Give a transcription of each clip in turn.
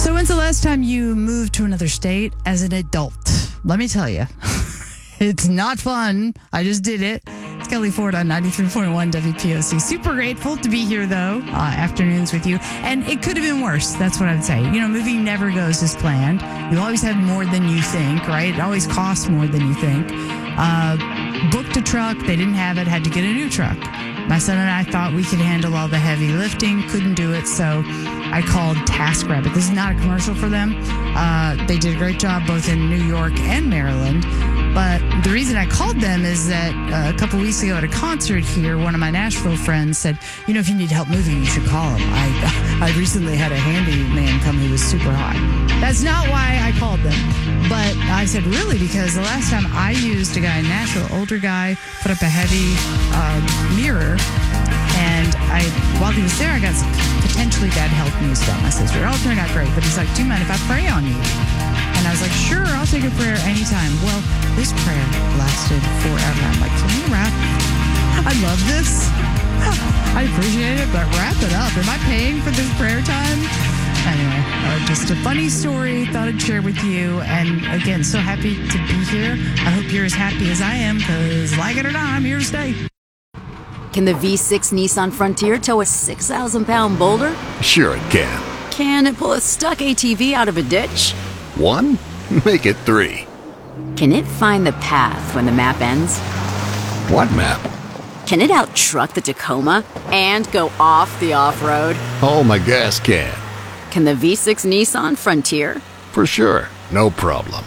So when's the last time you moved to another state as an adult? Let me tell you, it's not fun. I just did it. It's Kelly Ford on 93.1 WPOC. Super grateful to be here, though. Afternoons with you. And it could have been worse. That's what I'd say. You know, moving never goes as planned. You always have more than you think, right? It always costs more than you think. Booked a truck. They didn't have it. Had to get a new truck. My son and I thought we could handle all the heavy lifting. Couldn't do it. So I called TaskRabbit. This is not a commercial for them. They did a great job both in New York and Maryland. But the reason I called them is that a couple weeks ago at a concert here, one of my Nashville friends said, you know, if you need help moving, you should call him. I recently had a handyman come who was super hot. That's not why I called them. But I said, really? Because the last time I used a guy in Nashville, older guy, put up a heavy mirror. And while he was there, I got some potentially bad health news about my sister. It all turned out great. But he's like, do you mind if I pray on you? And I was like, sure, I'll take a prayer anytime. Well, this prayer lasted forever. I'm like, can we wrap? I love this. I appreciate it, but wrap it up. Am I paying for this prayer time? Anyway, just a funny story. Thought I'd share with you. And again, so happy to be here. I hope you're as happy as I am, because like it or not, I'm here to stay. Can the V6 Nissan Frontier tow a 6,000-pound boulder? Sure it can. Can it pull a stuck ATV out of a ditch? 1? Make it 3. Can it find the path when the map ends? What map? Can it out-truck the Tacoma and go off the off-road? Oh, my gas can. Can the V6 Nissan Frontier? For sure. No problem.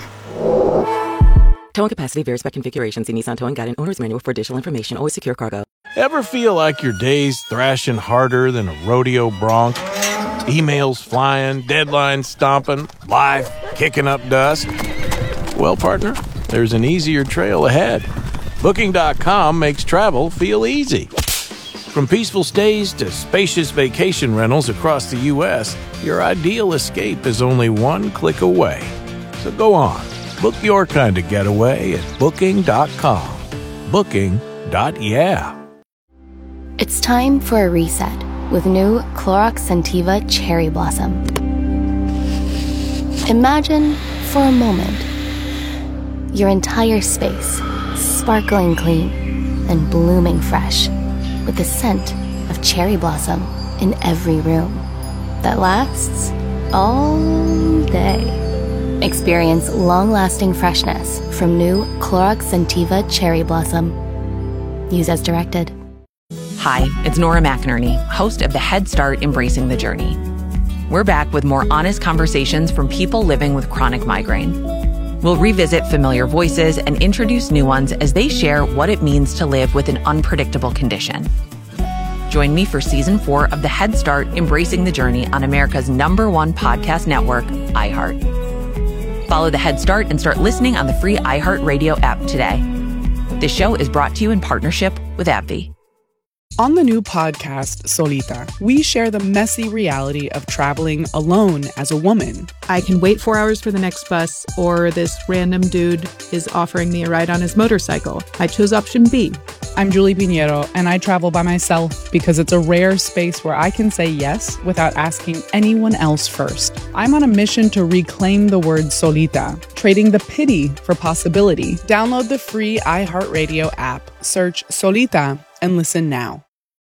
Towing capacity varies by configuration. See Nissan Towing Guide and Owner's Manual for additional information. Always secure cargo. Ever feel like your day's thrashing harder than a rodeo bronc? Emails flying, deadlines stomping, life kicking up dust? Well, partner, there's an easier trail ahead. Booking.com makes travel feel easy. From peaceful stays to spacious vacation rentals across the U.S., your ideal escape is only one click away. So go on, book your kind of getaway at Booking.com. Booking.yeah. It's time for a reset with new Clorox Scentiva Cherry Blossom. Imagine, for a moment, your entire space sparkling clean and blooming fresh with the scent of cherry blossom in every room that lasts all day. Experience long-lasting freshness from new Clorox Scentiva Cherry Blossom. Use as directed. Hi, it's Nora McInerney, host of the Head Start Embracing the Journey. We're back with more honest conversations from people living with chronic migraine. We'll revisit familiar voices and introduce new ones as they share what it means to live with an unpredictable condition. Join me for Season 4 of the Head Start Embracing the Journey on America's #1 podcast network, iHeart. Follow the Head Start and start listening on the free iHeartRadio app today. This show is brought to you in partnership with AbbVie. On the new podcast, Solita, we share the messy reality of traveling alone as a woman. I can wait 4 hours for the next bus, or this random dude is offering me a ride on his motorcycle. I chose option B. I'm Julie Pinheiro, and I travel by myself because it's a rare space where I can say yes without asking anyone else first. I'm on a mission to reclaim the word solita, trading the pity for possibility. Download the free iHeartRadio app, search Solita, and listen now.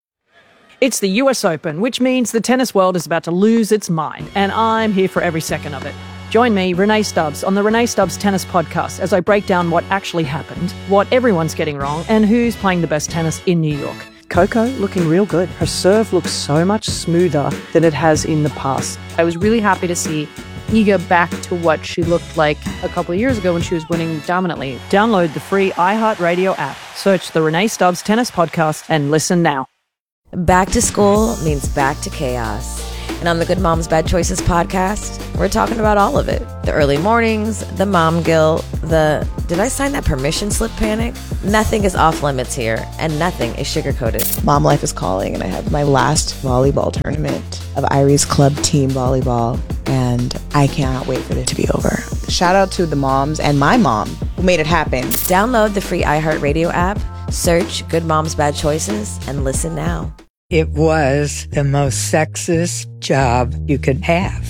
It's the US Open, which means the tennis world is about to lose its mind, and I'm here for every second of it. Join me, Renee Stubbs, on the Renee Stubbs Tennis Podcast as I break down what actually happened, what everyone's getting wrong, and who's playing the best tennis in New York. Coco looking real good. Her serve looks so much smoother than it has in the past. I was really happy to see Iga back to what she looked like a couple of years ago when she was winning dominantly. Download the free iHeartRadio app. Search the Renee Stubbs Tennis Podcast and listen now. Back to school means back to chaos. And on the Good Moms Bad Choices podcast, we're talking about all of it. The early mornings, the mom guilt, the did I sign that permission slip panic? Nothing is off limits here, and nothing is sugar-coated. Mom life is calling, and I have my last volleyball tournament of Irie's club team volleyball, and I cannot wait for it to be over. Shout out to the moms and my mom who made it happen. Download the free iHeartRadio app, search Good Moms Bad Choices, and listen now. It was the most sexist job you could have.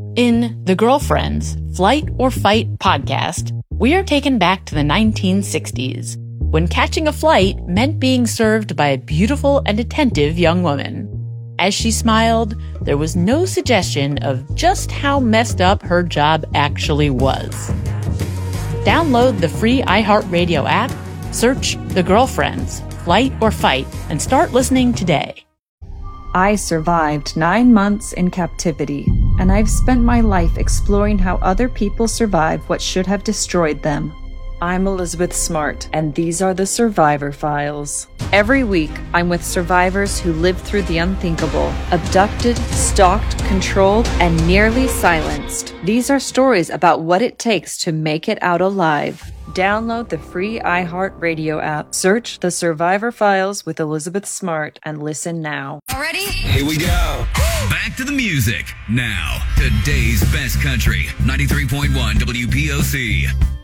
In The Girlfriends, Flight or Fight podcast, we are taken back to the 1960s, when catching a flight meant being served by a beautiful and attentive young woman. As she smiled, there was no suggestion of just how messed up her job actually was. Download the free iHeartRadio app, search The Girlfriends, Flight or Fight, and start listening today. I survived 9 months in captivity, and I've spent my life exploring how other people survive what should have destroyed them. I'm Elizabeth Smart, and these are the Survivor Files. Every week, I'm with survivors who lived through the unthinkable, abducted, stalked, controlled, and nearly silenced. These are stories about what it takes to make it out alive. Download the free iHeartRadio app, search The Survivor Files with Elizabeth Smart, and listen now. Ready? Here we go. Back to the music. Now, today's best country, 93.1 WPOC.